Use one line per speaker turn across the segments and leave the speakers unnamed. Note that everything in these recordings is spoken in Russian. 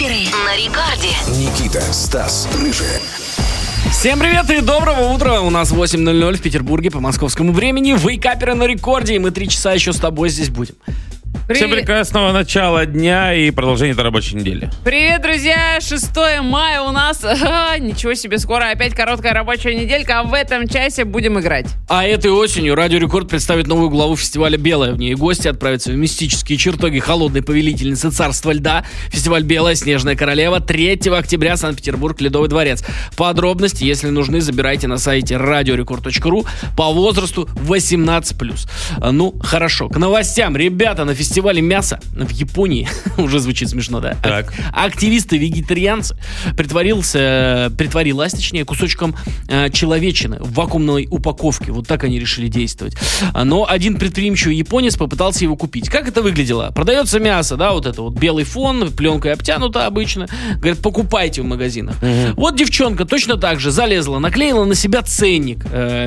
Викаперы на рекорде.
Никита, Стас, Рыжая.
Всем привет и доброго утра. У нас 8:00 в Петербурге по московскому времени. Вейкаперы на рекорде, и мы 3 часа еще с тобой здесь будем.
Всем прекрасного начала дня и продолжения этой рабочей недели.
Привет, друзья! 6 мая у нас. Ничего себе, скоро опять короткая рабочая неделька, а в этом часе будем играть.
А этой осенью Радио Рекорд представит новую главу фестиваля «Белая». В ней гости отправятся в мистические чертоги холодной повелительницы царства льда. Фестиваль «Белая. Снежная королева». 3 октября, Санкт-Петербург, Ледовый дворец. Подробности, если нужны, забирайте на сайте radiorecord.ru по возрасту 18+. Ну, хорошо. К новостям. Ребята, на фестивале мяса в Японии, уже звучит смешно, да?
Так.
Активисты-вегетарианцы притворилась, точнее, кусочком человечины в вакуумной упаковке. Вот так они решили действовать. Но один предприимчивый японец попытался его купить. Как это выглядело? Продается мясо, да, вот это вот белый фон, пленкой обтянуто обычно. Говорят, покупайте в магазинах. Вот девчонка точно так же залезла, наклеила на себя ценник.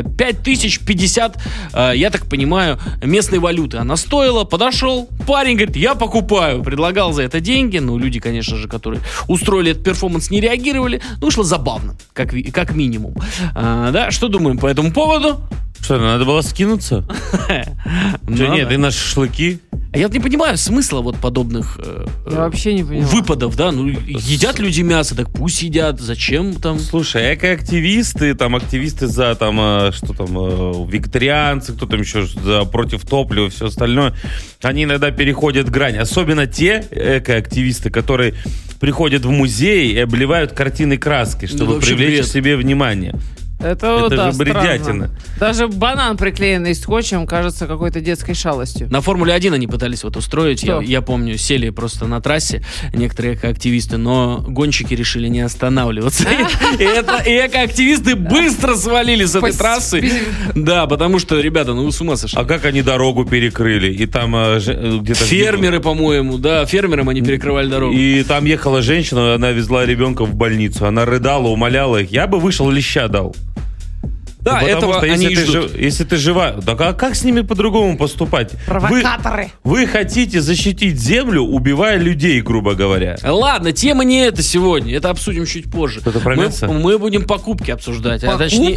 5050, я так понимаю, местной валюты она стоила. Подошел парень, говорит, я покупаю. Предлагал за это деньги. Ну, люди, конечно же, которые устроили этот перформанс, не реагировали. Ну, вышло забавно, как минимум. Да, что думаем по этому поводу?
Что, надо было скинуться? Нет, и на шашлыки?
А я вот не понимаю смысла вот подобных
Я вообще не понимаю.
выпадов, да? Ну, едят люди мясо, так пусть едят. Зачем там?
Слушай, экоактивисты, там активисты за там, вегетарианцы, кто там еще против топлива, все остальное, они иногда переходят грань. Особенно те экоактивисты, которые приходят в музей и обливают картины краской, чтобы привлечь к себе внимание.
Это
же
да,
бредятина.
странно. Даже банан, приклеенный скотчем, кажется какой-то детской шалостью.
На Формуле-1 они пытались вот устроить.
Что?
Я помню, сели просто на трассе некоторые экоактивисты, но гонщики решили не останавливаться. И экоактивисты быстро свалили с этой трассы. Да, потому что, ребята, ну вы с ума сошли.
А как они дорогу перекрыли? И там где-то...
Фермеры, по-моему, да, фермерам они перекрывали дорогу.
И там ехала женщина, она везла ребенка в больницу. Она рыдала, умоляла их. Я бы вышел, леща дал.
Да,
потому
этого
что
они и ждут.
если ты жива, так а как с ними по-другому поступать?
Провокаторы.
Вы хотите защитить землю, убивая людей, грубо говоря.
Ладно, тема не это сегодня. Это обсудим чуть позже.
Что-то про мясо?
Мы будем покупки обсуждать. А точнее,